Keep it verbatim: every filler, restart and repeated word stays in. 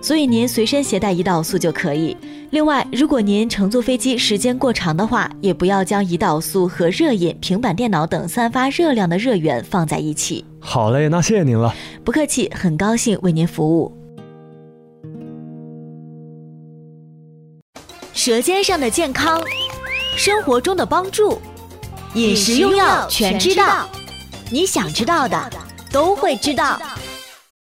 所以您随身携带胰岛素就可以。另外，如果您乘坐飞机时间过长的话，也不要将胰岛素和热饮、平板电脑等散发热量的热源放在一起。 好嘞，那谢谢您了。 不客气，很高兴为您服务。舌尖上的健康，生活中的帮助，饮食用药全知道，你想知道的都会知道。